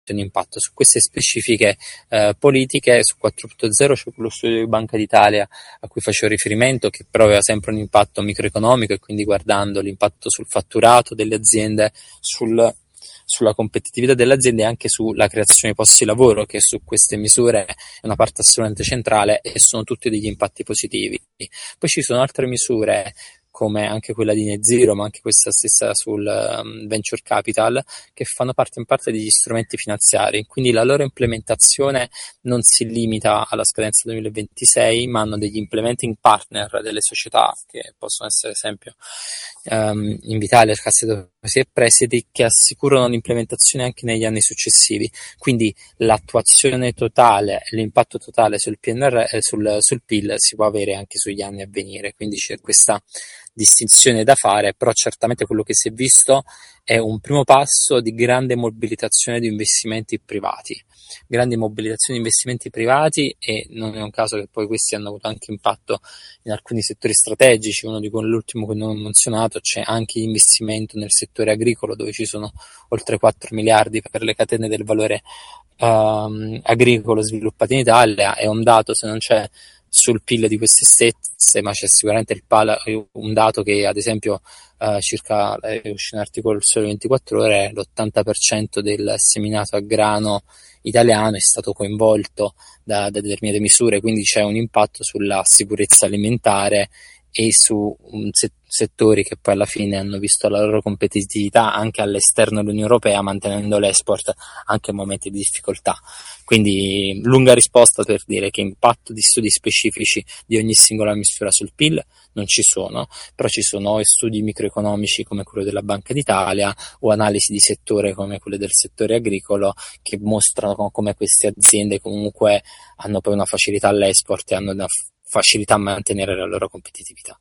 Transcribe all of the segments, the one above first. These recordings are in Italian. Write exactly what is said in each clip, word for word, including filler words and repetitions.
un impatto su queste specifiche eh, politiche. Su quattro punto zero c'è quello studio di Banca d'Italia a cui facevo riferimento, che però aveva sempre un impatto microeconomico, e quindi guardando l'impatto sul fatturato delle aziende, sul, sulla competitività delle aziende e anche sulla creazione di posti di lavoro, che su queste misure è una parte assolutamente centrale, e sono tutti degli impatti positivi. Poi ci sono altre misure come anche quella di Net Zero, ma anche questa stessa sul um, venture capital, che fanno parte in parte degli strumenti finanziari, quindi la loro implementazione non si limita alla scadenza duemilaventisei, ma hanno degli implementing partner delle società, che possono essere ad esempio um, Invitalia, Cassa Depositi e Prestiti, che assicurano l'implementazione anche negli anni successivi. Quindi l'attuazione totale, l'impatto totale sul P N R R, sul, sul P I L si può avere anche sugli anni a venire, quindi c'è questa distinzione da fare, però certamente quello che si è visto è un primo passo di grande mobilitazione di investimenti privati, grande mobilitazione di investimenti privati, e non è un caso che poi questi hanno avuto anche impatto in alcuni settori strategici. Uno di cui, l'ultimo che non ho menzionato, c'è anche l'investimento nel settore agricolo, dove ci sono oltre quattro miliardi per le catene del valore um, agricolo sviluppate in Italia. È un dato, se non c'è sul P I L di queste stesse, ma c'è sicuramente il pala, un dato che ad esempio uh, circa, è uscito un articolo del Sole ventiquattro Ore, l'ottanta per cento del seminato a grano italiano è stato coinvolto da, da determinate misure, quindi c'è un impatto sulla sicurezza alimentare e su um, se- settori che poi alla fine hanno visto la loro competitività anche all'esterno dell'Unione Europea, mantenendo l'export anche in momenti di difficoltà. Quindi lunga risposta per dire che impatto di studi specifici di ogni singola misura sul P I L non ci sono, però ci sono studi microeconomici come quello della Banca d'Italia o analisi di settore come quelle del settore agricolo, che mostrano come queste aziende comunque hanno poi una facilità all'export e hanno una facilità a mantenere la loro competitività.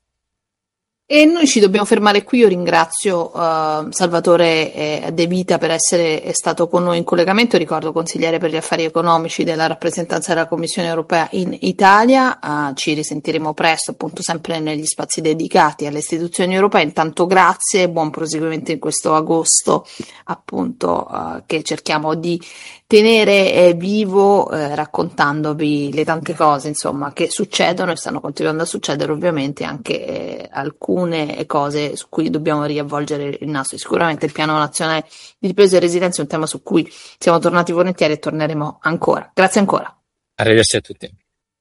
E noi ci dobbiamo fermare qui. Io ringrazio uh, Salvatore eh, De Vita per essere è stato con noi in collegamento, ricordo consigliere per gli affari economici della rappresentanza della Commissione Europea in Italia. Uh, ci risentiremo presto, appunto sempre negli spazi dedicati alle istituzioni europee. Intanto grazie e buon proseguimento in questo agosto, appunto, uh, che cerchiamo di tenere eh, vivo, eh, raccontandovi le tante cose insomma che succedono e stanno continuando a succedere, ovviamente anche eh, alcune cose su cui dobbiamo riavvolgere il naso. Sicuramente il Piano Nazionale di Ripresa e Resilienza è un tema su cui siamo tornati volentieri e torneremo ancora. Grazie ancora. Arrivederci a tutti.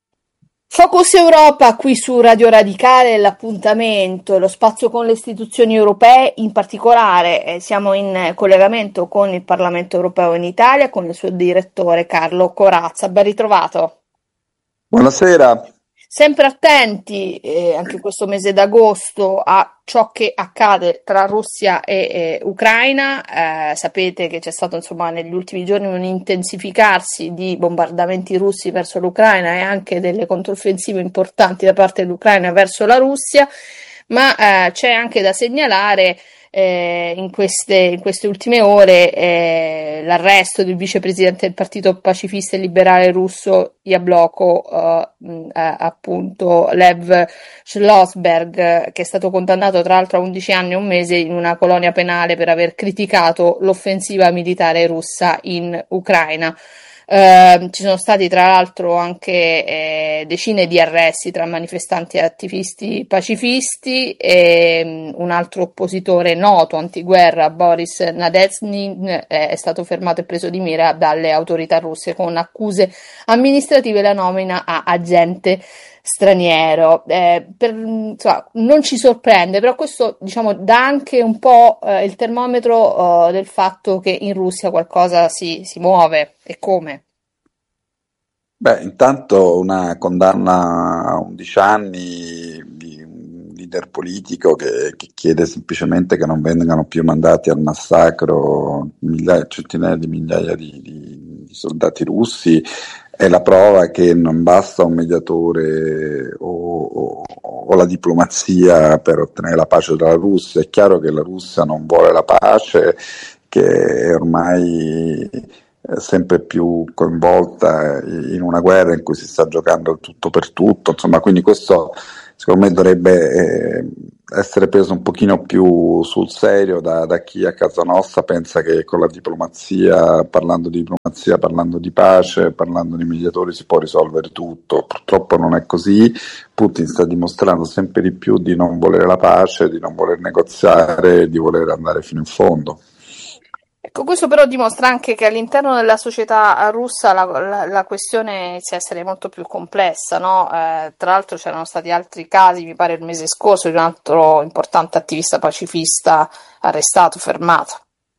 Focus Europa qui su Radio Radicale, l'appuntamento, lo spazio con le istituzioni europee, in particolare eh, siamo in collegamento con il Parlamento Europeo in Italia, con il suo direttore Carlo Corazza. Ben ritrovato. Buonasera. Sempre attenti eh, anche questo mese d'agosto a ciò che accade tra Russia e eh, Ucraina. Eh, sapete che c'è stato insomma negli ultimi giorni un intensificarsi di bombardamenti russi verso l'Ucraina e anche delle controffensive importanti da parte dell'Ucraina verso la Russia, ma eh, c'è anche da segnalare Eh, in, queste, in queste ultime ore eh, l'arresto del vicepresidente del partito pacifista e liberale russo Yabloko, eh, eh, appunto Lev Schlossberg, che è stato condannato tra l'altro a undici anni e un mese in una colonia penale per aver criticato l'offensiva militare russa in Ucraina. Uh, ci sono stati tra l'altro anche eh, decine di arresti tra manifestanti e attivisti pacifisti, e um, un altro oppositore noto antiguerra, Boris Nadezhnin, eh, è stato fermato e preso di mira dalle autorità russe con accuse amministrative e la nomina a agente straniero. Eh, per, insomma, non ci sorprende, però questo diciamo dà anche un po' eh, il termometro eh, del fatto che in Russia qualcosa si, si muove. E come? Beh, intanto una condanna a undici anni di un leader politico che, che chiede semplicemente che non vengano più mandati al massacro migliaia, centinaia di migliaia di, di, di soldati russi, è la prova che non basta un mediatore o, o, o la diplomazia per ottenere la pace dalla Russia. È chiaro che la Russia non vuole la pace, che è ormai sempre più coinvolta in una guerra in cui si sta giocando il tutto per tutto, insomma, quindi questo secondo me dovrebbe eh, essere preso un pochino più sul serio da, da chi a casa nostra pensa che con la diplomazia, parlando di diplomazia, parlando di pace, parlando di mediatori si può risolvere tutto. Purtroppo non è così. Putin sta dimostrando sempre di più di non volere la pace, di non voler negoziare, di voler andare fino in fondo. Ecco, questo però dimostra anche che all'interno della società russa la, la, la questione inizia a essere molto più complessa, no? Eh, tra l'altro c'erano stati altri casi, mi pare il mese scorso, di un altro importante attivista pacifista arrestato, fermato.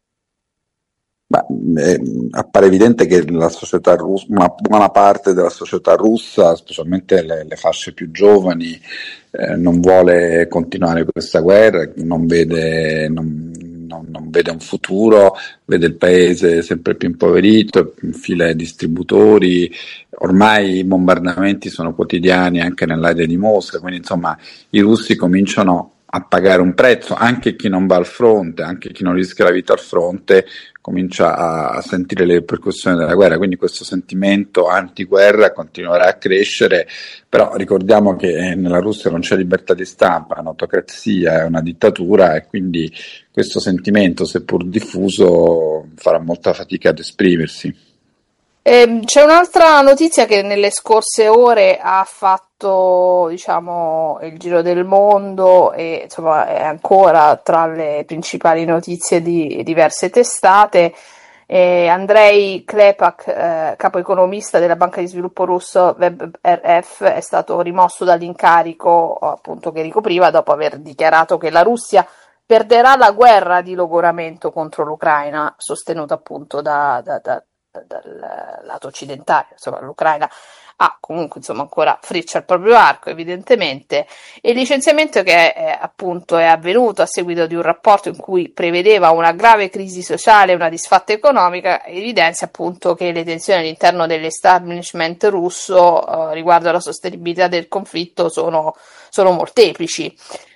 Ma, eh, appare evidente che la società russa, una buona parte della società russa, specialmente le, le fasce più giovani, eh, non vuole continuare questa guerra, non vede, non, non, non vede un futuro, vede il paese sempre più impoverito, in fila ai distributori, ormai i bombardamenti sono quotidiani anche nell'area di Mosca, quindi insomma i russi cominciano a pagare un prezzo, anche chi non va al fronte, anche chi non rischia la vita al fronte, comincia a, a sentire le ripercussioni della guerra, quindi questo sentimento antiguerra continuerà a crescere, però ricordiamo che nella Russia non c'è libertà di stampa, è un'autocrazia, è una dittatura e quindi questo sentimento, seppur diffuso, farà molta fatica ad esprimersi. Eh, c'è un'altra notizia che nelle scorse ore ha fatto, diciamo, il giro del mondo e insomma è ancora tra le principali notizie di diverse testate. Eh, Andrei Klepak, eh, capo economista della Banca di Sviluppo Russo WebRF, è stato rimosso dall'incarico appunto che ricopriva dopo aver dichiarato che la Russia perderà la guerra di logoramento contro l'Ucraina, sostenuta appunto da, da, da dal lato occidentale. Insomma, l'Ucraina ha comunque insomma ancora freccia al proprio arco, evidentemente, e il licenziamento che è, appunto è avvenuto a seguito di un rapporto in cui prevedeva una grave crisi sociale e una disfatta economica, evidenzia appunto che le tensioni all'interno dell'establishment russo eh, riguardo alla sostenibilità del conflitto sono, sono molteplici.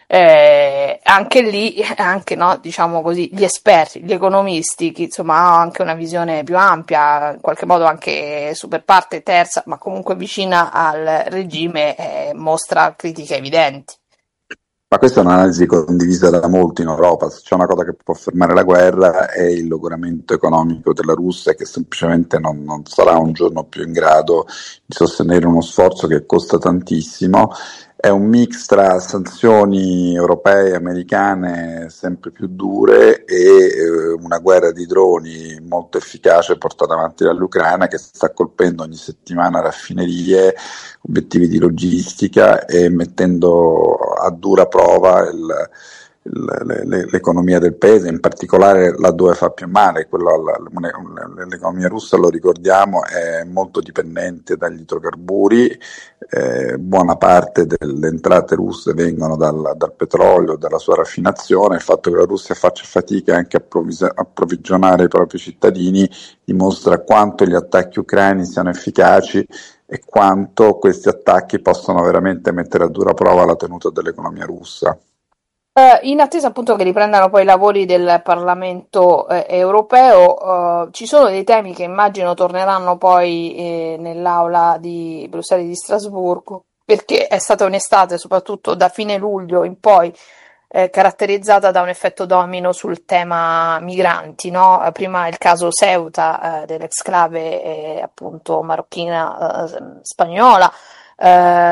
Eh, anche lì, anche no, diciamo così, gli esperti, gli economisti, che insomma hanno anche una visione più ampia, in qualche modo anche super parte terza, ma comunque vicina al regime, eh, mostra critiche evidenti. Ma questa è un'analisi condivisa da molti in Europa. Se c'è una cosa che può fermare la guerra è il logoramento economico della Russia, che semplicemente non, non sarà un giorno più in grado di sostenere uno sforzo che costa tantissimo. È un mix tra sanzioni europee e americane sempre più dure e eh, una guerra di droni molto efficace portata avanti dall'Ucraina, che sta colpendo ogni settimana raffinerie, obiettivi di logistica e mettendo a dura prova il, il, le, l'economia del paese, in particolare laddove fa più male. Quello, l'economia russa, lo ricordiamo, è molto dipendente dagli idrocarburi. Eh, buona parte delle entrate russe vengono dal, dal petrolio, dalla sua raffinazione. Il fatto che la Russia faccia fatica anche a approvvis- approvvigionare i propri cittadini dimostra quanto gli attacchi ucraini siano efficaci e quanto questi attacchi possono veramente mettere a dura prova la tenuta dell'economia russa. Uh, in attesa appunto che riprendano poi i lavori del Parlamento eh, europeo, uh, ci sono dei temi che immagino torneranno poi eh, nell'aula di Bruxelles e di Strasburgo, perché è stata un'estate, soprattutto da fine luglio in poi, eh, caratterizzata da un effetto domino sul tema migranti, no? Prima il caso Ceuta eh, dell'exclave eh, appunto marocchina eh, spagnola. Uh,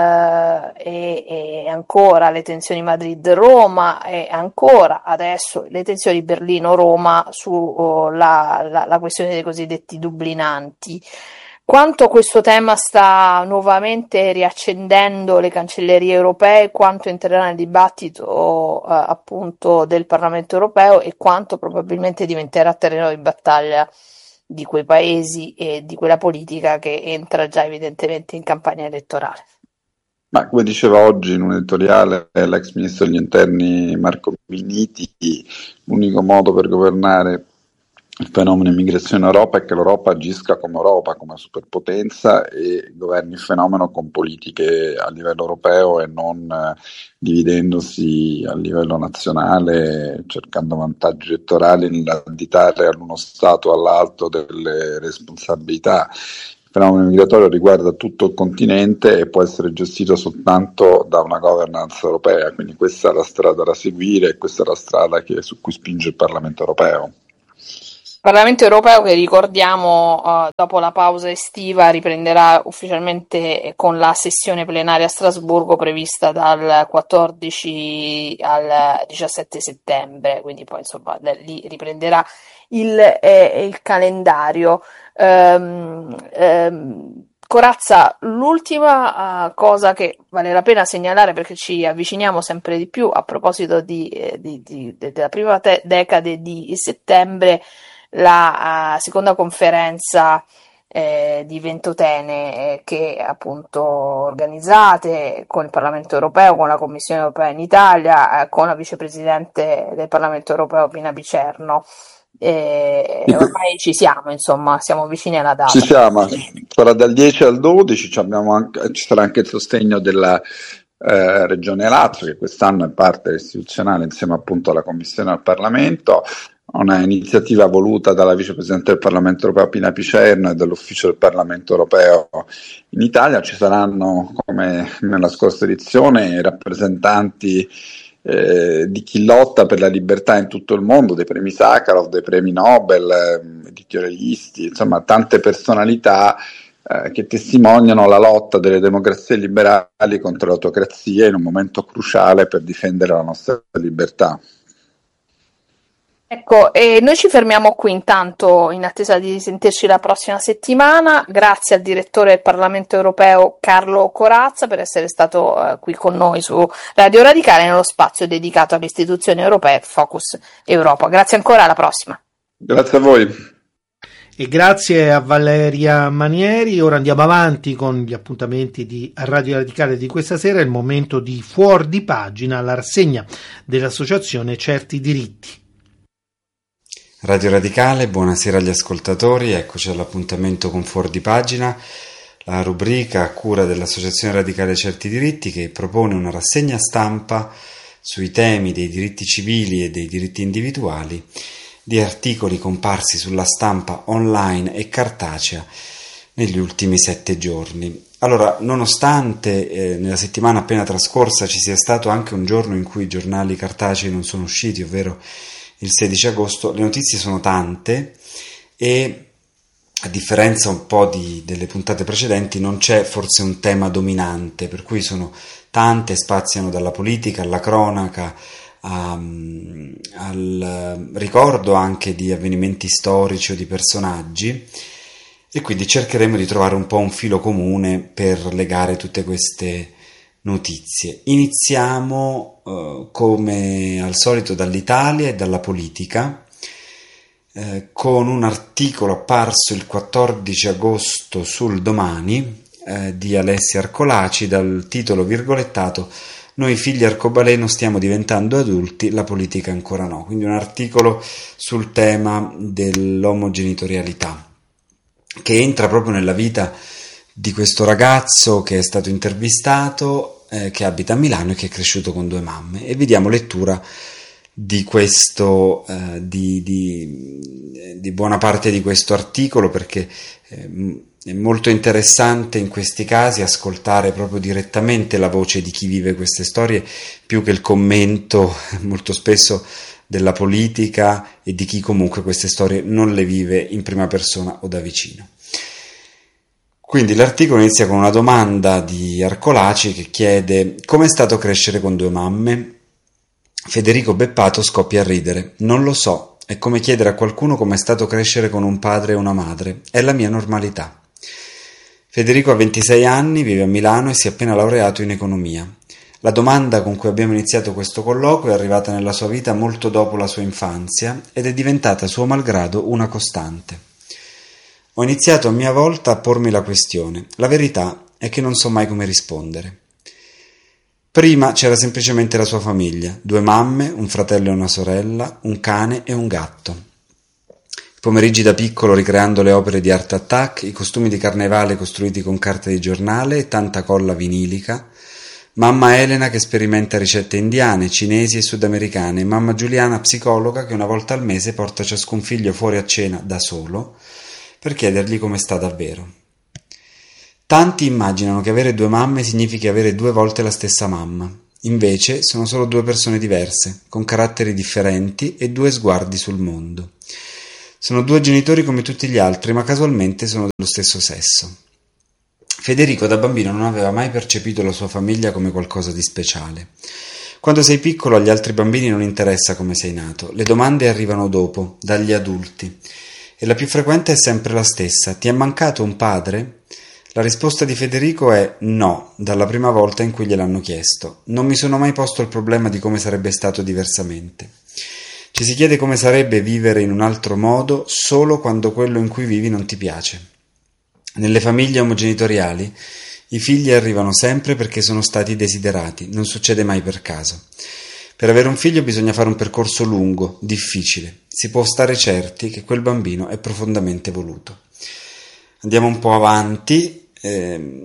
e, e ancora le tensioni Madrid-Roma e ancora adesso le tensioni Berlino-Roma sulla uh, la, la questione dei cosiddetti dublinanti. Quanto questo tema sta nuovamente riaccendendo le cancellerie europee, quanto entrerà nel dibattito uh, appunto del Parlamento europeo e quanto probabilmente diventerà terreno di battaglia di quei paesi e di quella politica che entra già evidentemente in campagna elettorale. Ma come diceva oggi in un editoriale l'ex ministro degli interni Marco Minniti, l'unico modo per governare il fenomeno immigrazione in Europa è che l'Europa agisca come Europa, come superpotenza, e governi il fenomeno con politiche a livello europeo e non eh, dividendosi a livello nazionale, cercando vantaggi elettorali nell'additare all'uno Stato o all'altro delle responsabilità. fenomeno migratorio riguarda tutto il continente e può essere gestito soltanto da una governance europea, quindi questa è la strada da seguire e questa è la strada che, su cui spinge il Parlamento europeo. Parlamento europeo che ricordiamo uh, dopo la pausa estiva riprenderà ufficialmente con la sessione plenaria a Strasburgo prevista dal quattordici al diciassette settembre, quindi poi insomma da lì riprenderà il, eh, il calendario. Um, um, Corazza, l'ultima uh, cosa che vale la pena segnalare perché ci avviciniamo sempre di più a proposito di, eh, di, di, de, della prima te- decade di settembre, la uh, seconda conferenza eh, di Ventotene eh, che appunto organizzate con il Parlamento europeo, con la Commissione europea in Italia, eh, con la vicepresidente del Parlamento europeo Pina Picerno. E ormai ci siamo, insomma, siamo vicini alla data. Ci siamo, sarà dal dieci al dodici, ci, abbiamo anche, ci sarà anche il sostegno della eh, Regione Lazio, che quest'anno è parte istituzionale insieme appunto alla Commissione e al Parlamento, una iniziativa voluta dalla vicepresidente del Parlamento europeo Pina Picerno e dall'ufficio del Parlamento europeo in Italia. Ci saranno, come nella scorsa edizione, rappresentanti Eh, di chi lotta per la libertà in tutto il mondo, dei premi Sakharov, dei premi Nobel, eh, editorialisti, insomma tante personalità eh, che testimoniano la lotta delle democrazie liberali contro l'autocrazia in un momento cruciale per difendere la nostra libertà. Ecco, e noi ci fermiamo qui intanto in attesa di sentirci la prossima settimana. Grazie al direttore del Parlamento europeo Carlo Corazza per essere stato uh, qui con noi su Radio Radicale nello spazio dedicato alle istituzioni europee Focus Europa. Grazie ancora, alla prossima. Grazie a voi. E grazie a Valeria Manieri. Ora andiamo avanti con gli appuntamenti di Radio Radicale di questa sera. È il momento di Fuor di Pagina, la rassegna dell'associazione Certi Diritti. Radio Radicale, buonasera agli ascoltatori, eccoci all'appuntamento con Fuor di Pagina, la rubrica a cura dell'Associazione Radicale Certi Diritti che propone una rassegna stampa sui temi dei diritti civili e dei diritti individuali di articoli comparsi sulla stampa online e cartacea negli ultimi sette giorni. Allora, nonostante eh, nella settimana appena trascorsa ci sia stato anche un giorno in cui i giornali cartacei non sono usciti, ovvero il sedici agosto, le notizie sono tante e a differenza un po' di, delle puntate precedenti non c'è forse un tema dominante, per cui sono tante, spaziano dalla politica alla cronaca, a, al ricordo anche di avvenimenti storici o di personaggi, e quindi cercheremo di trovare un po' un filo comune per legare tutte queste notizie. Iniziamo eh, come al solito dall'Italia e dalla politica eh, con un articolo apparso il quattordici agosto sul Domani eh, di Alessia Arcolaci dal titolo virgolettato "Noi figli arcobaleno stiamo diventando adulti, la politica ancora no", quindi un articolo sul tema dell'omogenitorialità che entra proprio nella vita di questo ragazzo che è stato intervistato, eh, che abita a Milano e che è cresciuto con due mamme, e vi diamo lettura di questo eh, di, di, di buona parte di questo articolo, perché eh, è molto interessante in questi casi ascoltare proprio direttamente la voce di chi vive queste storie, più che il commento molto spesso della politica e di chi comunque queste storie non le vive in prima persona o da vicino. Quindi l'articolo inizia con una domanda di Arcolaci che chiede: come è stato crescere con due mamme? Federico Beppato scoppia a ridere. Non lo so, è come chiedere a qualcuno come è stato crescere con un padre e una madre. È la mia normalità. Federico ha ventisei anni, vive a Milano e si è appena laureato in economia. La domanda con cui abbiamo iniziato questo colloquio è arrivata nella sua vita molto dopo la sua infanzia ed è diventata suo malgrado una costante. Ho iniziato a mia volta a pormi la questione. La verità è che non so mai come rispondere. Prima c'era semplicemente la sua famiglia, due mamme, un fratello e una sorella, un cane e un gatto. I pomeriggi da piccolo ricreando le opere di Art Attack, i costumi di carnevale costruiti con carta di giornale e tanta colla vinilica, mamma Elena che sperimenta ricette indiane, cinesi e sudamericane, mamma Giuliana psicologa che una volta al mese porta ciascun figlio fuori a cena da solo per chiedergli come sta davvero. Tanti immaginano che avere due mamme significhi avere due volte la stessa mamma. Invece sono solo due persone diverse, con caratteri differenti e due sguardi sul mondo. Sono due genitori come tutti gli altri, ma casualmente sono dello stesso sesso. Federico da bambino non aveva mai percepito la sua famiglia come qualcosa di speciale. Quando sei piccolo agli altri bambini non interessa come sei nato, le domande arrivano dopo, dagli adulti. E la più frequente è sempre la stessa: ti è mancato un padre? La risposta di Federico è no, dalla prima volta in cui gliel'hanno chiesto. Non mi sono mai posto il problema di come sarebbe stato diversamente. Ci si chiede come sarebbe vivere in un altro modo solo quando quello in cui vivi non ti piace. Nelle famiglie omogenitoriali i figli arrivano sempre perché sono stati desiderati, non succede mai per caso. Per avere un figlio bisogna fare un percorso lungo, difficile. Si può stare certi che quel bambino è profondamente voluto. Andiamo un po' avanti ehm,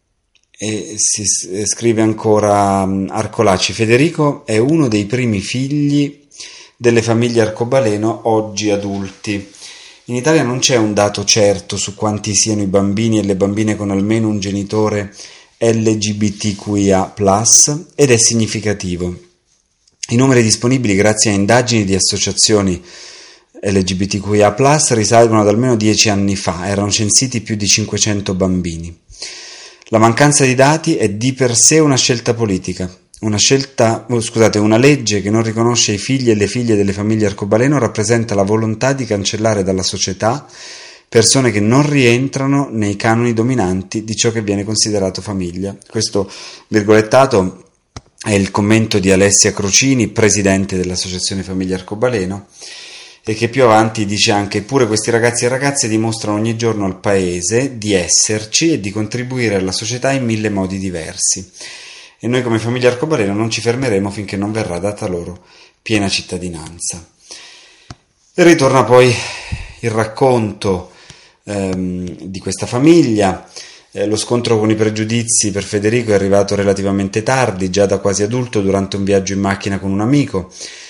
e si s- scrive ancora um, Arcolacci. Federico è uno dei primi figli delle famiglie arcobaleno oggi adulti. In Italia non c'è un dato certo su quanti siano i bambini e le bambine con almeno un genitore L G B T Q I A plus, ed è significativo. I numeri disponibili grazie a indagini di associazioni L G B T Q I A plus risalgono ad almeno dieci anni fa, erano censiti più di cinquecento bambini. La mancanza di dati è di per sé una scelta politica. Una scelta, oh, scusate, una legge che non riconosce i figli e le figlie delle famiglie arcobaleno rappresenta la volontà di cancellare dalla società persone che non rientrano nei canoni dominanti di ciò che viene considerato famiglia. Questo virgolettato è il commento di Alessia Crocini, presidente dell'Associazione Famiglie Arcobaleno, e che più avanti dice anche: eppure questi ragazzi e ragazze dimostrano ogni giorno al paese di esserci e di contribuire alla società in mille modi diversi. E noi come famiglia arcobaleno non ci fermeremo finché non verrà data loro piena cittadinanza. E ritorna poi il racconto ehm, di questa famiglia. Eh, lo scontro con i pregiudizi per Federico è arrivato relativamente tardi, già da quasi adulto, durante un viaggio in macchina con un amico.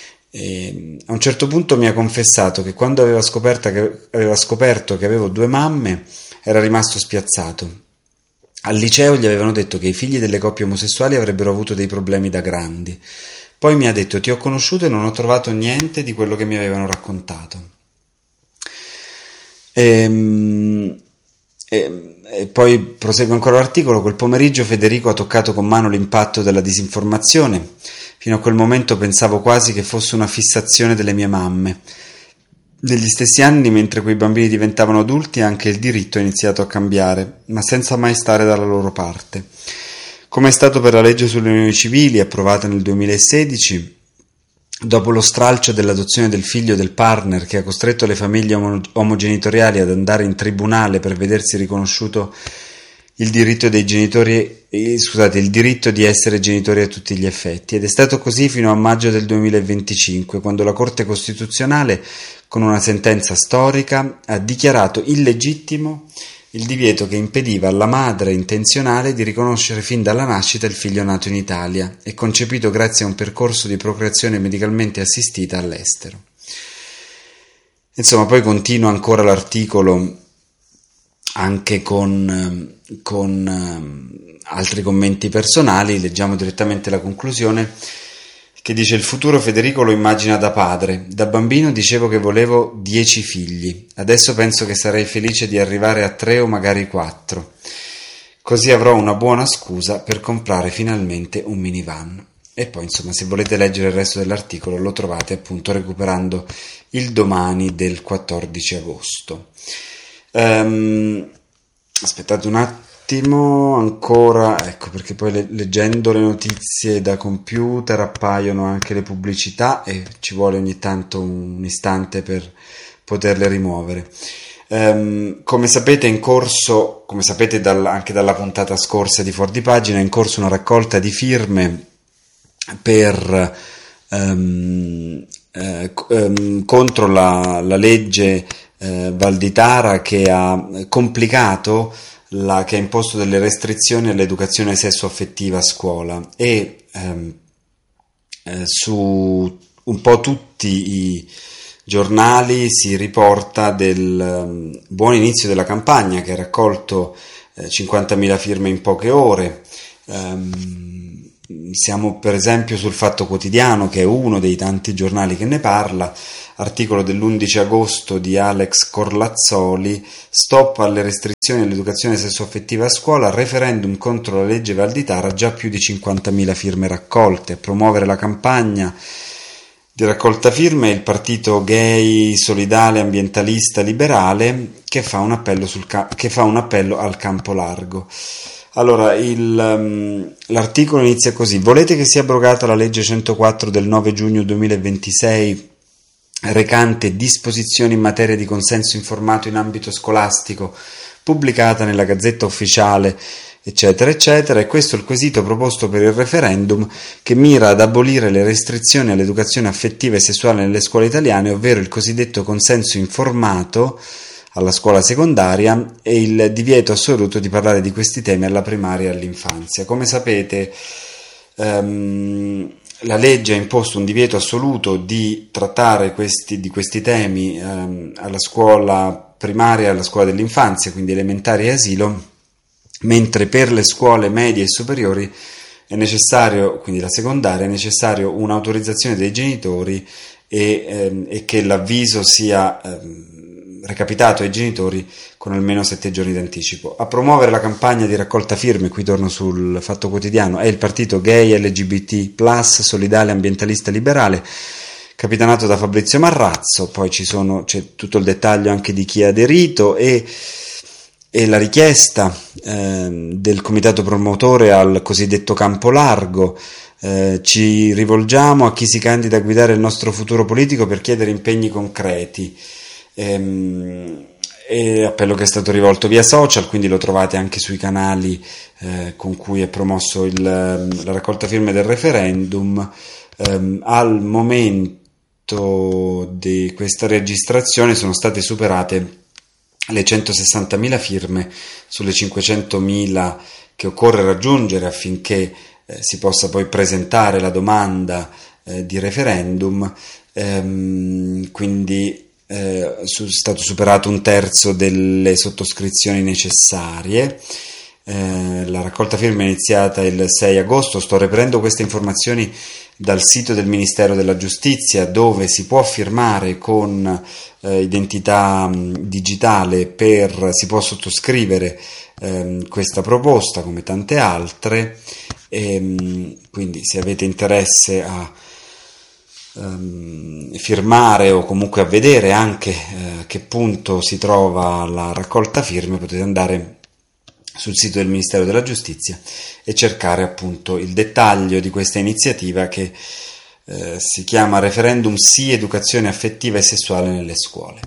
E a un certo punto mi ha confessato che quando aveva scoperto che, aveva scoperto che avevo due mamme era rimasto spiazzato. Al liceo gli avevano detto che i figli delle coppie omosessuali avrebbero avuto dei problemi da grandi. Poi mi ha detto: ti ho conosciuto e non ho trovato niente di quello che mi avevano raccontato. E, e, e poi prosegue ancora l'articolo. Quel pomeriggio Federico ha toccato con mano l'impatto della disinformazione. Fino a quel momento pensavo quasi che fosse una fissazione delle mie mamme. Negli stessi anni, mentre quei bambini diventavano adulti, anche il diritto ha iniziato a cambiare, ma senza mai stare dalla loro parte. Come è stato per la legge sulle unioni civili, approvata nel duemilasedici, dopo lo stralcio dell'adozione del figlio del partner che ha costretto le famiglie om- omogenitoriali ad andare in tribunale per vedersi riconosciuto il diritto dei genitori, eh, scusate, il diritto di essere genitori a tutti gli effetti, ed è stato così fino a maggio del duemilaventicinque, quando la Corte Costituzionale, con una sentenza storica, ha dichiarato illegittimo il divieto che impediva alla madre intenzionale di riconoscere fin dalla nascita il figlio nato in Italia e concepito grazie a un percorso di procreazione medicalmente assistita all'estero. Insomma, poi continua ancora l'articolo anche con, con altri commenti personali. Leggiamo direttamente la conclusione, che dice: il futuro Federico lo immagina da padre. Da bambino dicevo che volevo dieci figli, adesso penso che sarei felice di arrivare a tre o magari quattro, così avrò una buona scusa per comprare finalmente un minivan. E poi, insomma, se volete leggere il resto dell'articolo lo trovate appunto recuperando il Domani del quattordici agosto. Um, aspettate un attimo ancora, ecco, perché poi le, leggendo le notizie da computer appaiono anche le pubblicità e ci vuole ogni tanto un istante per poterle rimuovere. Um, come sapete è in corso, come sapete dal, anche dalla puntata scorsa di Fuori di Pagina, è in corso una raccolta di firme per um, eh, um, contro la, la legge Eh, Valditara, che ha complicato, la, che ha imposto delle restrizioni all'educazione sessuaffettiva a scuola, e ehm, eh, su un po' tutti i giornali si riporta del um, buon inizio della campagna, che ha raccolto eh, cinquantamila firme in poche ore. Um, siamo per esempio sul Fatto Quotidiano, che è uno dei tanti giornali che ne parla, articolo dell'undici agosto di Alex Corlazzoli: stop alle restrizioni all'educazione sessuaffettiva a scuola, referendum contro la legge Valditara, già più di cinquantamila firme raccolte. A promuovere la campagna di raccolta firme il partito gay, solidale, ambientalista, liberale, che fa un appello, sul ca- che fa un appello al campo largo. Allora, il, um, l'articolo inizia così: volete che sia abrogata la legge centoquattro del nove giugno duemilaventisei recante disposizioni in materia di consenso informato in ambito scolastico, pubblicata nella Gazzetta Ufficiale, eccetera, eccetera. E questo è il quesito proposto per il referendum, che mira ad abolire le restrizioni all'educazione affettiva e sessuale nelle scuole italiane, ovvero il cosiddetto consenso informato alla scuola secondaria e il divieto assoluto di parlare di questi temi alla primaria e all'infanzia. Come sapete, ehm, la legge ha imposto un divieto assoluto di trattare questi, di questi temi ehm, alla scuola primaria e alla scuola dell'infanzia, quindi elementari e asilo, mentre per le scuole medie e superiori è necessario, quindi la secondaria, è necessario un'autorizzazione dei genitori e, ehm, e che l'avviso sia ehm, recapitato ai genitori con almeno sette giorni d'anticipo. A promuovere la campagna di raccolta firme, qui torno sul Fatto Quotidiano, è il partito gay, L G B T plus, solidale, ambientalista, liberale, capitanato da Fabrizio Marrazzo. Poi ci sono, c'è tutto il dettaglio anche di chi ha aderito e, e la richiesta eh, del comitato promotore al cosiddetto campo largo. Eh, ci rivolgiamo a chi si candida a guidare il nostro futuro politico per chiedere impegni concreti. Ehm, e appello che è stato rivolto via social, quindi lo trovate anche sui canali eh, con cui è promosso il, la raccolta firme del referendum. Ehm, al momento di questa registrazione sono state superate le centosessantamila firme sulle cinquecentomila che occorre raggiungere affinché eh, si possa poi presentare la domanda eh, di referendum. Ehm, quindi Eh, è stato superato un terzo delle sottoscrizioni necessarie. Eh, la raccolta firme è iniziata il sei agosto. Sto reperendo queste informazioni dal sito del Ministero della Giustizia, dove si può firmare con eh, identità mh, digitale, per, si può sottoscrivere eh, questa proposta come tante altre, e, mh, quindi se avete interesse a firmare o comunque a vedere anche eh, a che punto si trova la raccolta firme, potete andare sul sito del Ministero della Giustizia e cercare appunto il dettaglio di questa iniziativa che eh, si chiama Referendum Sì Educazione affettiva e sessuale nelle scuole.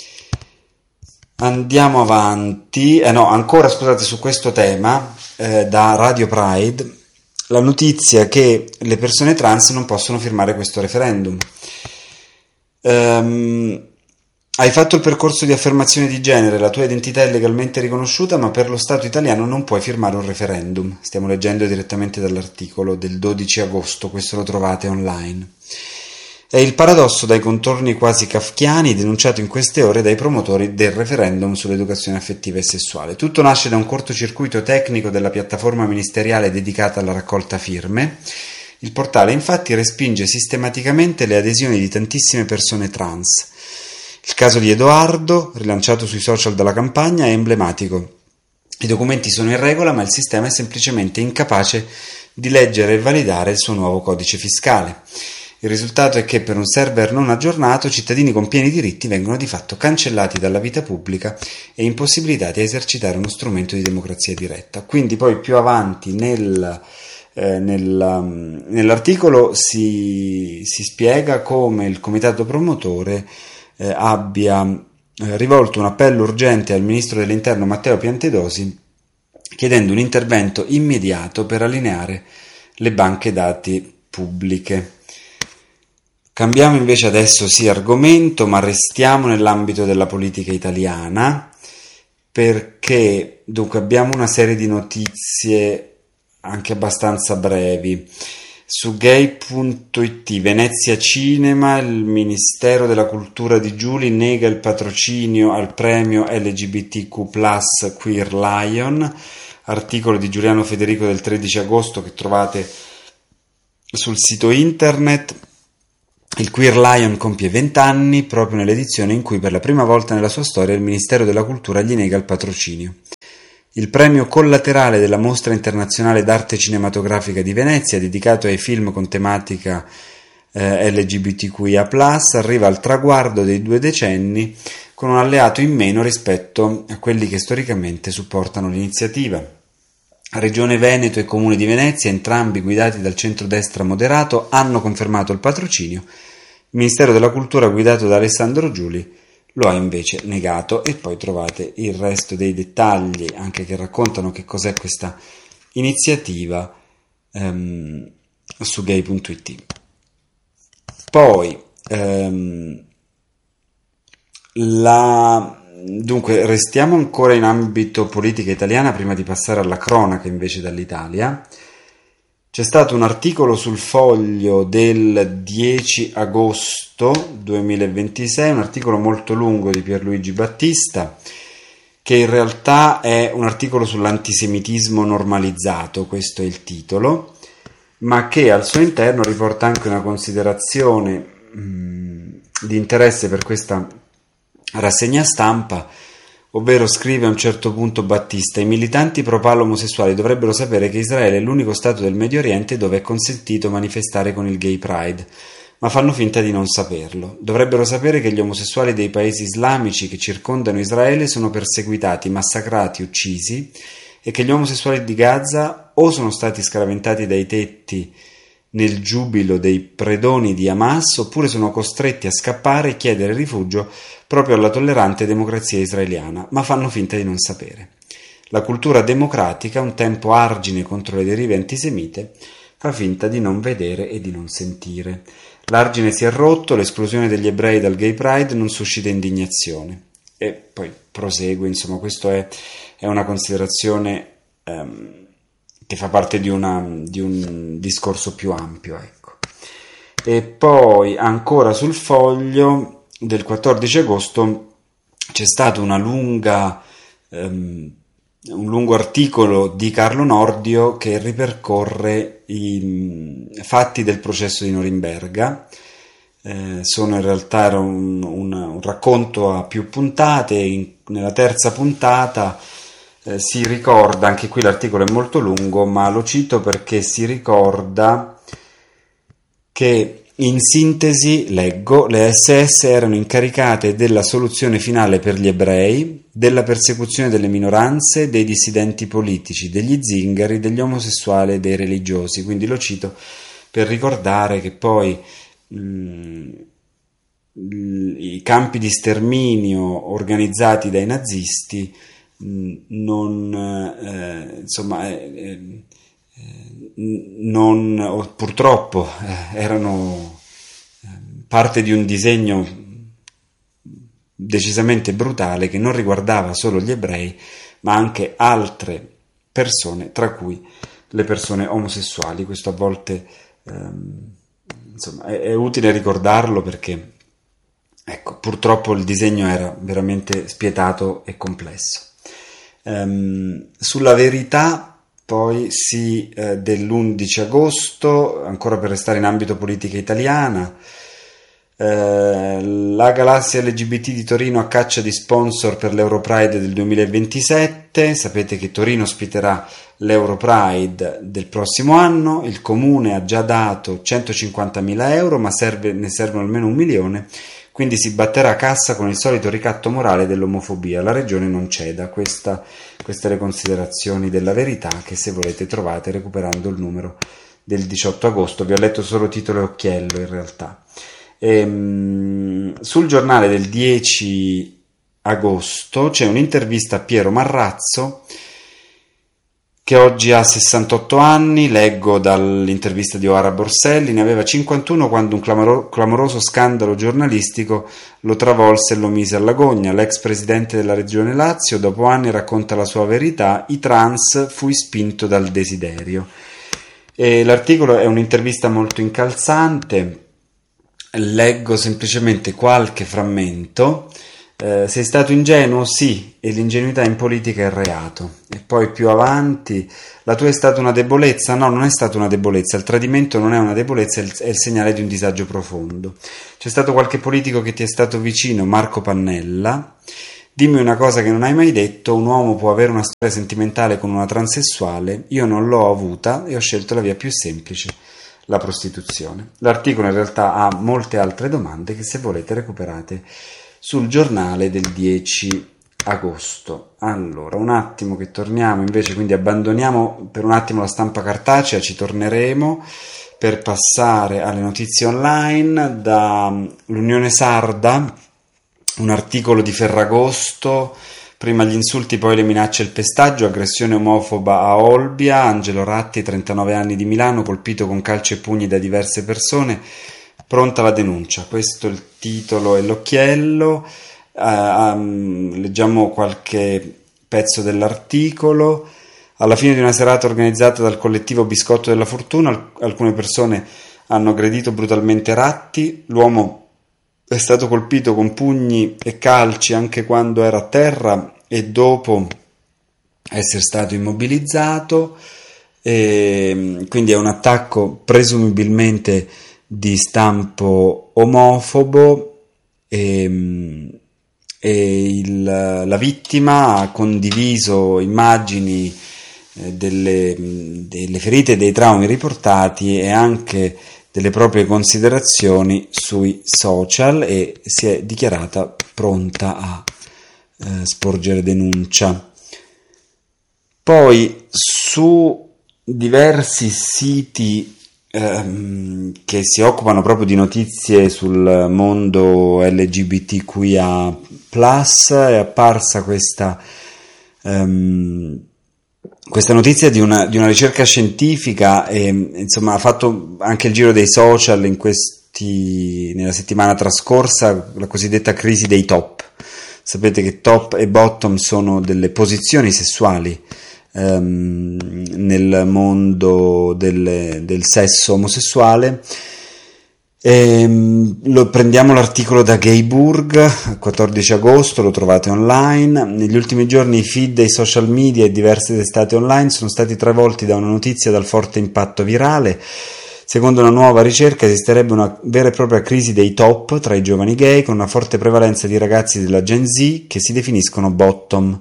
Andiamo avanti, eh no, ancora scusate su questo tema, eh, da Radio Pride, la notizia che le persone trans non possono firmare questo referendum. Um, hai fatto il percorso di affermazione di genere, la tua identità è legalmente riconosciuta, ma per lo Stato italiano non puoi firmare un referendum. Stiamo leggendo direttamente dall'articolo del dodici agosto, questo lo trovate online. È il paradosso dai contorni quasi kafkiani denunciato in queste ore dai promotori del referendum sull'educazione affettiva e sessuale. Tutto nasce da un cortocircuito tecnico della piattaforma ministeriale dedicata alla raccolta firme. Il portale infatti respinge sistematicamente le adesioni di tantissime persone trans. Il caso di Edoardo, rilanciato sui social dalla campagna, è emblematico. I documenti sono in regola, ma il sistema è semplicemente incapace di leggere e validare il suo nuovo codice fiscale. Il risultato è che per un server non aggiornato cittadini con pieni diritti vengono di fatto cancellati dalla vita pubblica e impossibilitati a esercitare uno strumento di democrazia diretta. Quindi poi più avanti nel, eh, nel, um, nell'articolo si, si spiega come il comitato promotore eh, abbia eh, rivolto un appello urgente al ministro dell'Interno Matteo Piantedosi, chiedendo un intervento immediato per allineare le banche dati pubbliche. Cambiamo invece adesso sì argomento, ma restiamo nell'ambito della politica italiana, perché dunque abbiamo una serie di notizie anche abbastanza brevi. Su gay punto it, Venezia Cinema, il Ministero della Cultura di Giuli nega il patrocinio al premio L G B T Q plus Queer Lion, articolo di Giuliano Federico del tredici agosto che trovate sul sito internet. Il Queer Lion compie venti anni proprio nell'edizione in cui per la prima volta nella sua storia il Ministero della Cultura gli nega il patrocinio. Il premio collaterale della Mostra Internazionale d'Arte Cinematografica di Venezia, dedicato ai film con tematica eh, L G B T Q I A plus, arriva al traguardo dei due decenni con un alleato in meno rispetto a quelli che storicamente supportano l'iniziativa. Regione Veneto e Comune di Venezia, entrambi guidati dal centrodestra moderato, hanno confermato il patrocinio. Il Ministero della Cultura, guidato da Alessandro Giuli, lo ha invece negato, e poi trovate il resto dei dettagli anche che raccontano che cos'è questa iniziativa ehm, su gay punto it. Poi ehm, la dunque restiamo ancora in ambito politica italiana prima di passare alla cronaca invece dall'Italia. C'è stato un articolo sul Foglio del dieci agosto duemilaventisei, un articolo molto lungo di Pierluigi Battista, che in realtà è un articolo sull'antisemitismo normalizzato, questo è il titolo, ma che al suo interno riporta anche una considerazione mh, di interesse per questa rassegna stampa, ovvero scrive a un certo punto Battista: i militanti pro-palo omosessuali dovrebbero sapere che Israele è l'unico stato del Medio Oriente dove è consentito manifestare con il Gay Pride, ma fanno finta di non saperlo. Dovrebbero sapere che gli omosessuali dei paesi islamici che circondano Israele sono perseguitati, massacrati, uccisi, e che gli omosessuali di Gaza o sono stati scaraventati dai tetti nel giubilo dei predoni di Hamas, oppure sono costretti a scappare e chiedere rifugio proprio alla tollerante democrazia israeliana, ma fanno finta di non sapere. La cultura democratica, un tempo argine contro le derive antisemite, fa finta di non vedere e di non sentire. L'argine si è rotto, l'esclusione degli ebrei dal Gay Pride non suscita indignazione. E poi prosegue, insomma, questo è, è una considerazione ehm, che fa parte di, una, di un discorso più ampio, ecco. E poi ancora sul Foglio del quattordici agosto c'è stato una lunga um, un lungo articolo di Carlo Nordio che ripercorre i fatti del processo di Norimberga. Eh, sono in realtà era un, un, un racconto a più puntate. In, nella terza puntata eh, si ricorda, anche qui l'articolo è molto lungo, ma lo cito perché si ricorda che in sintesi, leggo, le S S erano incaricate della soluzione finale per gli ebrei, della persecuzione delle minoranze, dei dissidenti politici, degli zingari, degli omosessuali e dei religiosi. Quindi lo cito per ricordare che poi mh, i campi di sterminio organizzati dai nazisti mh, non, eh, insomma, eh, non, purtroppo eh, erano parte di un disegno decisamente brutale che non riguardava solo gli ebrei ma anche altre persone, tra cui le persone omosessuali. Questo a volte ehm, insomma è, è utile ricordarlo perché ecco, purtroppo il disegno era veramente spietato e complesso. Ehm, sulla Verità poi sì, eh, dell'undici agosto, ancora per restare in ambito politica italiana, eh, la galassia L G B T di Torino a caccia di sponsor per l'Europride del duemilaventisette. Sapete che Torino ospiterà l'Europride del prossimo anno, il comune ha già dato centocinquantamila euro, ma serve, ne servono almeno un milione, quindi si batterà a cassa con il solito ricatto morale dell'omofobia. La regione non ceda. Questa, queste le considerazioni della Verità, che se volete trovate recuperando il numero del diciotto agosto. Vi ho letto solo titolo e occhiello in realtà. Ehm, sul giornale del dieci agosto c'è un'intervista a Piero Marrazzo, che oggi ha sessantotto anni, leggo dall'intervista di Oara Borselli, ne aveva cinquantuno quando un clamoro- clamoroso scandalo giornalistico lo travolse e lo mise alla gogna. L'ex presidente della regione Lazio, dopo anni, racconta la sua verità: i trans fui spinto dal desiderio. E l'articolo è un'intervista molto incalzante, leggo semplicemente qualche frammento. Eh, sei stato ingenuo? Sì, e l'ingenuità in politica è reato. E poi più avanti, la tua è stata una debolezza? No, non è stata una debolezza, il tradimento non è una debolezza, è il, è il segnale di un disagio profondo. C'è stato qualche politico che ti è stato vicino? Marco Pannella. Dimmi una cosa che non hai mai detto: un uomo può avere una storia sentimentale con una transessuale? Io non l'ho avuta e ho scelto la via più semplice, la prostituzione. L'articolo in realtà ha molte altre domande che, se volete, recuperate sul giornale del dieci agosto. Allora, un attimo che torniamo invece, quindi abbandoniamo per un attimo la stampa cartacea, ci torneremo per passare alle notizie online. Da l'Unione Sarda, un articolo di Ferragosto: prima gli insulti, poi le minacce e il pestaggio, aggressione omofoba a Olbia, Angelo Ratti, trentanove anni, di Milano, colpito con calci e pugni da diverse persone, pronta la denuncia. Questo è il titolo e l'occhiello. Uh, um, leggiamo qualche pezzo dell'articolo. Alla fine di una serata organizzata dal collettivo Biscotto della Fortuna, alc- alcune persone hanno aggredito brutalmente Ratti. L'uomo è stato colpito con pugni e calci anche quando era a terra e dopo essere stato immobilizzato, e quindi è un attacco presumibilmente di stampo omofobo. E, e il, la vittima ha condiviso immagini eh, delle, delle ferite e dei traumi riportati e anche delle proprie considerazioni sui social, e si è dichiarata pronta a eh, sporgere denuncia. Poi su diversi siti ehm, che si occupano proprio di notizie sul mondo L G B T Q I A plus, è apparsa questa ehm, questa notizia di una, di una ricerca scientifica, e insomma ha fatto anche il giro dei social in questi, nella settimana trascorsa, la cosiddetta crisi dei top. Sapete che top e bottom sono delle posizioni sessuali ehm, nel mondo del, del sesso omosessuale. E, lo, prendiamo l'articolo da Gayburg, quattordici agosto, lo trovate online. Negli ultimi giorni i feed dei social media e diverse testate online sono stati travolti da una notizia dal forte impatto virale. Secondo una nuova ricerca esisterebbe una vera e propria crisi dei top tra i giovani gay, con una forte prevalenza di ragazzi della Gen Z che si definiscono bottom.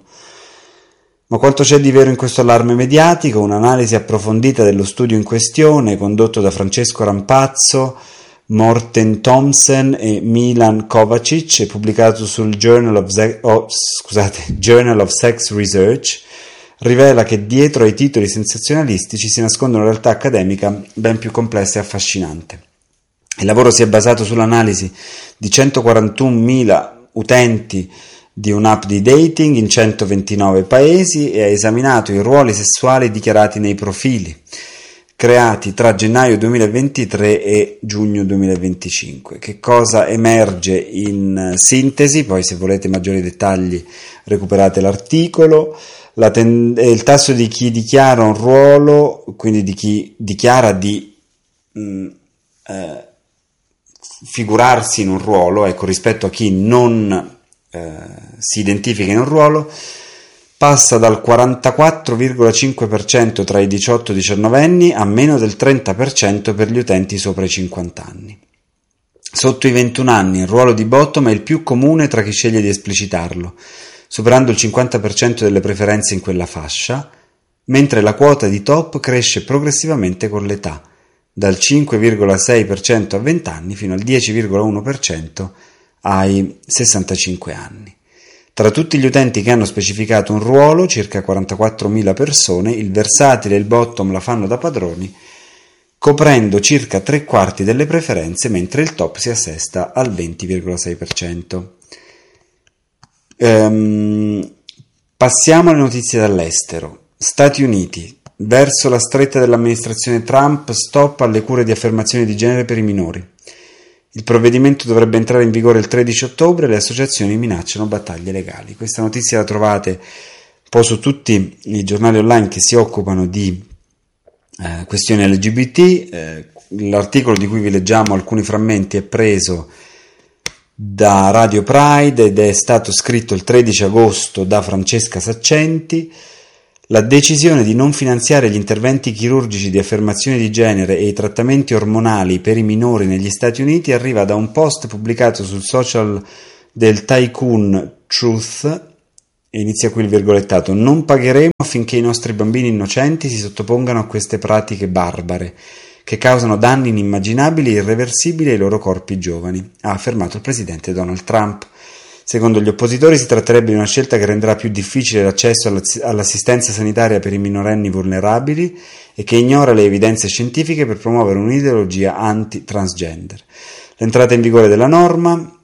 Ma quanto c'è di vero in questo allarme mediatico? Un'analisi approfondita dello studio in questione, condotto da Francesco Rampazzo, Morten Thomsen e Milan Kovacic, è pubblicato sul Journal of, Ze- oh, scusate, Journal of Sex Research, rivela che dietro ai titoli sensazionalistici si nasconde una realtà accademica ben più complessa e affascinante. Il lavoro si è basato sull'analisi di centoquarantunomila utenti di un'app di dating in centoventinove paesi e ha esaminato i ruoli sessuali dichiarati nei profili creati tra gennaio duemilaventitré e giugno duemilaventicinque. Che cosa emerge in sintesi? Poi, se volete maggiori dettagli, recuperate l'articolo. La ten- il tasso di chi dichiara un ruolo, quindi di chi dichiara di mh, eh, figurarsi in un ruolo, ecco, rispetto a chi non eh, si identifica in un ruolo, passa dal quarantaquattro virgola cinque per cento tra i diciotto e i diciannove anni a meno del trenta per cento per gli utenti sopra i cinquanta anni. Sotto i ventuno anni il ruolo di bottom è il più comune tra chi sceglie di esplicitarlo, superando il cinquanta per cento delle preferenze in quella fascia, mentre la quota di top cresce progressivamente con l'età, dal cinque virgola sei per cento a venti anni fino al dieci virgola uno per cento ai sessantacinque anni. Tra tutti gli utenti che hanno specificato un ruolo, circa quarantaquattromila persone, il versatile e il bottom la fanno da padroni, coprendo circa tre quarti delle preferenze, mentre il top si assesta al venti virgola sei per cento. Ehm, passiamo alle notizie dall'estero. Stati Uniti. Verso la stretta dell'amministrazione Trump, stop alle cure di affermazione di genere per i minori. Il provvedimento dovrebbe entrare in vigore il tredici ottobre e le associazioni minacciano battaglie legali. Questa notizia la trovate un po' su tutti i giornali online che si occupano di eh, questioni L G B T. Eh, l'articolo di cui vi leggiamo alcuni frammenti è preso da Radio Pride ed è stato scritto il tredici agosto da Francesca Saccenti. La decisione di non finanziare gli interventi chirurgici di affermazione di genere e i trattamenti ormonali per i minori negli Stati Uniti arriva da un post pubblicato sul social del tycoon Truth. Inizia qui il virgolettato: non pagheremo affinché i nostri bambini innocenti si sottopongano a queste pratiche barbare che causano danni inimmaginabili e irreversibili ai loro corpi giovani, ha affermato il presidente Donald Trump. Secondo gli oppositori si tratterebbe di una scelta che renderà più difficile l'accesso all'assistenza sanitaria per i minorenni vulnerabili e che ignora le evidenze scientifiche per promuovere un'ideologia anti-transgender. L'entrata in vigore della norma,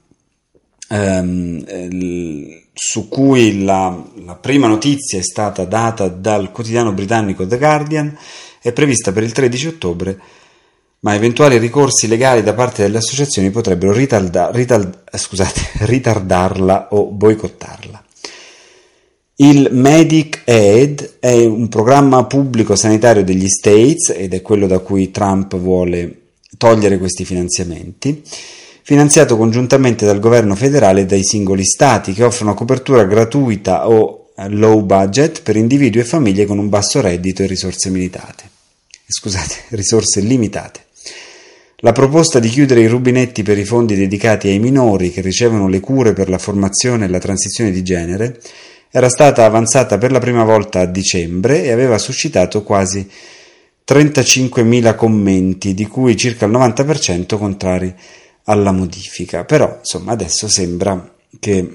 ehm, su cui la, la prima notizia è stata data dal quotidiano britannico The Guardian, è prevista per il tredici ottobre, ma eventuali ricorsi legali da parte delle associazioni potrebbero ritarda, ritard, scusate, ritardarla o boicottarla. Il Medicaid è un programma pubblico sanitario degli States ed è quello da cui Trump vuole togliere questi finanziamenti, finanziato congiuntamente dal governo federale e dai singoli stati, che offrono copertura gratuita o low budget per individui e famiglie con un basso reddito e risorse limitate. Scusate, risorse limitate. La proposta di chiudere i rubinetti per i fondi dedicati ai minori che ricevono le cure per la formazione e la transizione di genere era stata avanzata per la prima volta a dicembre e aveva suscitato quasi trentacinquemila commenti, di cui circa il novanta per cento contrari alla modifica. Però, insomma, adesso sembra che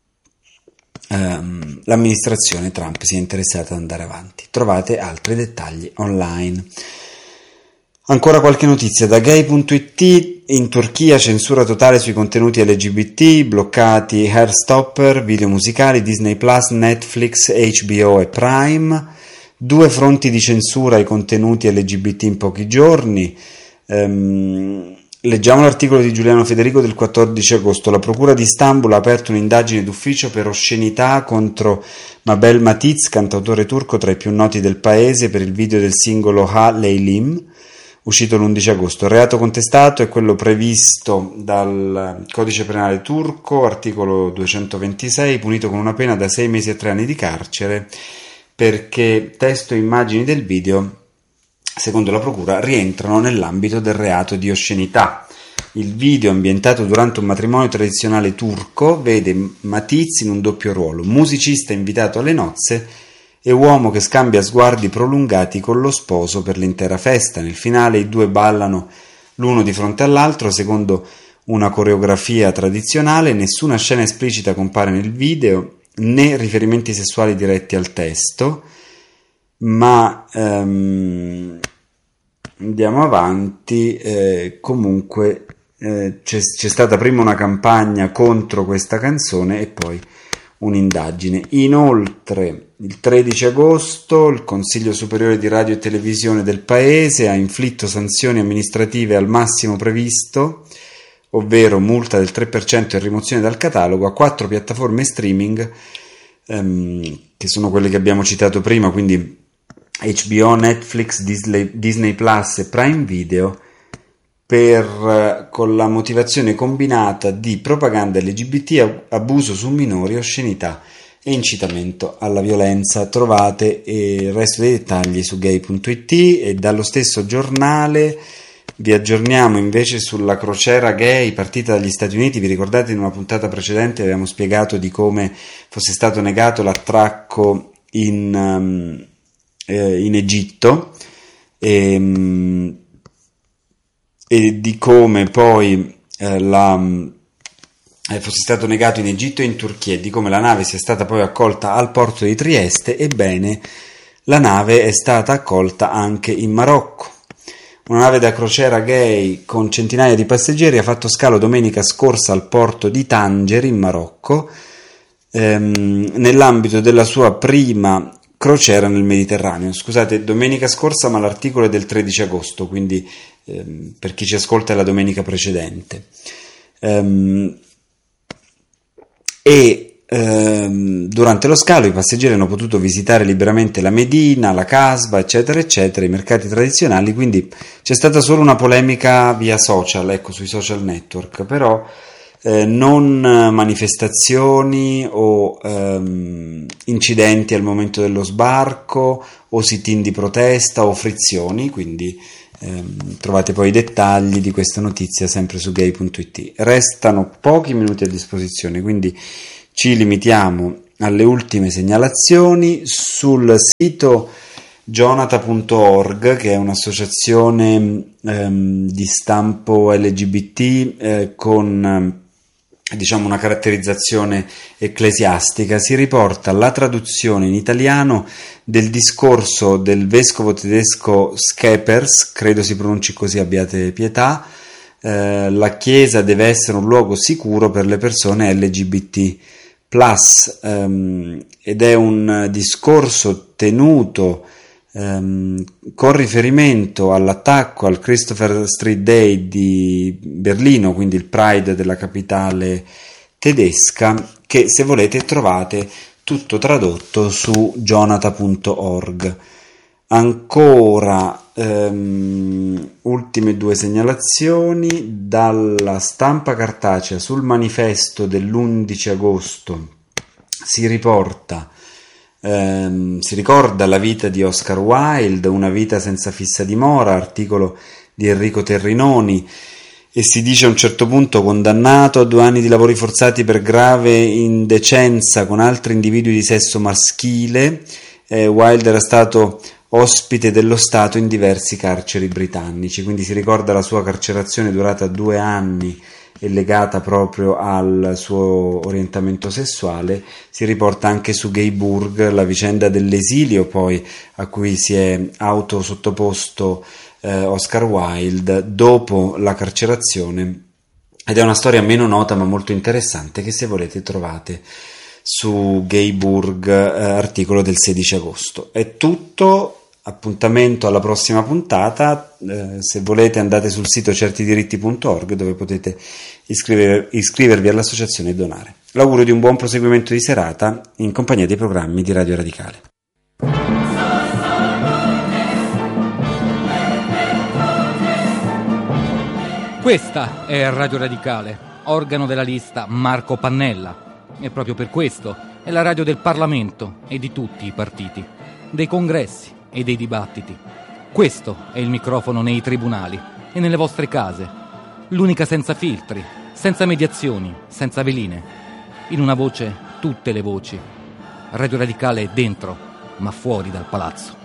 Um, l'amministrazione Trump sia interessata ad andare avanti. Trovate altri dettagli online. Ancora qualche notizia da gay punto it. In Turchia censura totale sui contenuti L G B T, bloccati Hairstopper, video musicali, Disney Plus, Netflix, H B O e Prime. Due fronti di censura ai contenuti L G B T in pochi giorni. Um, Leggiamo l'articolo di Giuliano Federico del quattordici agosto. La Procura di Istanbul ha aperto un'indagine d'ufficio per oscenità contro Mabel Matiz, cantautore turco tra i più noti del paese, per il video del singolo Ha Leylim, uscito l'undici agosto. Il reato contestato è quello previsto dal codice penale turco, articolo duecentoventisei, punito con una pena da sei mesi a tre anni di carcere, perché testo e immagini del video, secondo la procura, rientrano nell'ambito del reato di oscenità. Il video, ambientato durante un matrimonio tradizionale turco, vede Matiz in un doppio ruolo: musicista invitato alle nozze e uomo che scambia sguardi prolungati con lo sposo per l'intera festa. Nel finale i due ballano l'uno di fronte all'altro secondo una coreografia tradizionale. Nessuna scena esplicita compare nel video, né riferimenti sessuali diretti al testo. Ma um, andiamo avanti, eh, comunque eh, c'è, c'è stata prima una campagna contro questa canzone e poi un'indagine. Inoltre, il tredici agosto il Consiglio Superiore di Radio e Televisione del Paese ha inflitto sanzioni amministrative al massimo previsto, ovvero multa del tre per cento e rimozione dal catalogo, a quattro piattaforme streaming, ehm, che sono quelle che abbiamo citato prima, quindi H B O, Netflix, Disney, Disney Plus e Prime Video, per, con la motivazione combinata di propaganda L G B T, abuso su minori, oscenità e incitamento alla violenza. Trovate il resto dei dettagli su gay punto it. E dallo stesso giornale vi aggiorniamo invece sulla crociera gay partita dagli Stati Uniti. Vi ricordate, in una puntata precedente avevamo spiegato di come fosse stato negato l'attracco in... Um, in Egitto e, e di come poi eh, la, eh, fosse stato negato in Egitto e in Turchia, e di come la nave sia stata poi accolta al porto di Trieste. Ebbene, la nave è stata accolta anche in Marocco. Una nave da crociera gay con centinaia di passeggeri ha fatto scalo domenica scorsa al porto di Tanger in Marocco, ehm, nell'ambito della sua prima crociera nel Mediterraneo. Scusate, domenica scorsa, ma l'articolo è del tredici agosto, quindi ehm, per chi ci ascolta è la domenica precedente. Ehm, e ehm, durante lo scalo i passeggeri hanno potuto visitare liberamente la Medina, la Casba, eccetera eccetera, i mercati tradizionali, quindi c'è stata solo una polemica via social, ecco, sui social network, però eh, non manifestazioni o ehm, incidenti al momento dello sbarco o sit-in di protesta o frizioni, quindi ehm, trovate poi i dettagli di questa notizia sempre su gay punto it. Restano pochi minuti a disposizione, quindi ci limitiamo alle ultime segnalazioni. Sul sito jonathan punto org, che è un'associazione ehm, di stampo L G B T eh, con diciamo una caratterizzazione ecclesiastica, si riporta la traduzione in italiano del discorso del vescovo tedesco Schepers, credo si pronunci così, abbiate pietà. Eh, la chiesa deve essere un luogo sicuro per le persone L G B T plus, ehm, ed è un discorso tenuto ehm, con riferimento all'attacco al Christopher Street Day di Berlino, quindi il Pride della capitale tedesca, che se volete trovate tutto tradotto su jonathan punto org. Ancora ehm, ultime due segnalazioni dalla stampa cartacea. Sul manifesto dell'undici agosto si riporta ehm, si ricorda la vita di Oscar Wilde, una vita senza fissa dimora, articolo di Enrico Terrinoni, e si dice a un certo punto: condannato a due anni di lavori forzati per grave indecenza con altri individui di sesso maschile, eh, Wilde era stato ospite dello Stato in diversi carceri britannici, quindi si ricorda la sua carcerazione durata due anni e legata proprio al suo orientamento sessuale. Si riporta anche su Gayburg la vicenda dell'esilio poi a cui si è autosottoposto eh, Oscar Wilde dopo la carcerazione, ed è una storia meno nota ma molto interessante che, se volete, trovate su Gayburg, eh, articolo del sedici agosto. È tutto. Appuntamento alla prossima puntata. Eh, se volete andate sul sito certidiritti punto org, dove potete iscriver- iscrivervi all'associazione e donare. L'augurio di un buon proseguimento di serata in compagnia dei programmi di Radio Radicale. Questa è Radio Radicale, organo della lista Marco Pannella, e proprio per questo è la radio del Parlamento e di tutti i partiti, dei congressi e dei dibattiti. Questo è il microfono nei tribunali e nelle vostre case, l'unica senza filtri, senza mediazioni, senza veline. In una voce tutte le voci. Radio Radicale è dentro, ma fuori dal palazzo.